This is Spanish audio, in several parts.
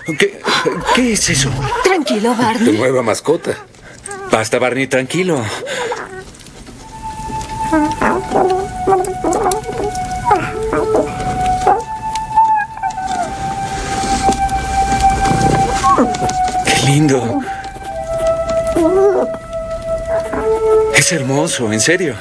¿Qué es eso? Tranquilo, Tu Barney. nueva mascota. Basta, Barney, tranquilo. ¡Qué lindo! Es hermoso, en serio.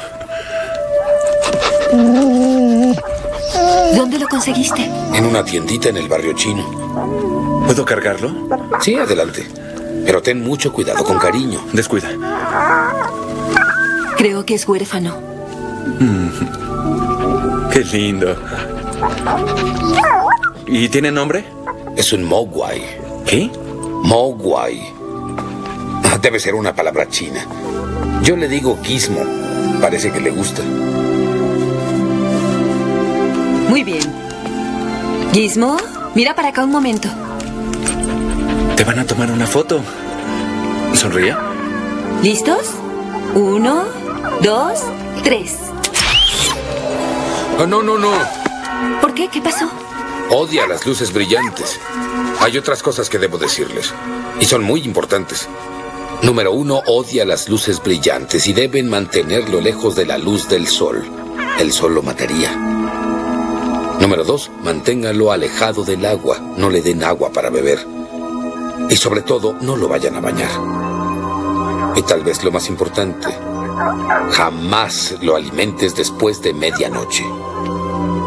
¿Dónde lo conseguiste? En una tiendita en el barrio chino. ¿Puedo cargarlo? Sí, adelante. Pero ten mucho cuidado, con cariño. Descuida. Creo que es huérfano. ¡Qué lindo! ¿Y tiene nombre? Es un mogwai. ¿Qué? Mogwai. Debe ser una palabra china. Yo le digo gizmo. Parece que le gusta. Muy bien. Gizmo, mira para acá un momento. Te van a tomar una foto. ¿Sonríe? ¿Listos? 1, 2, 3. Oh, no, no, no. ¿Por qué? ¿Qué pasó? Odia las luces brillantes. Hay otras cosas que debo decirles. Y son muy importantes. Número 1, odia las luces brillantes y deben mantenerlo lejos de la luz del sol. El sol lo mataría. Número 2, manténganlo alejado del agua. No le den agua para beber. Y sobre todo, no lo vayan a bañar. Y tal vez lo más importante, jamás lo alimentes después de medianoche.